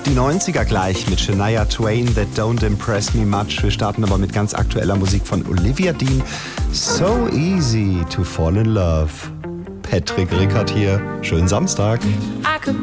Die 90er gleich mit Shania Twain, That Don't Impress Me Much. Wir starten aber mit ganz aktueller Musik von Olivia Dean. So Easy to Fall in Love. Patrick Rickert hier. Schönen Samstag. I could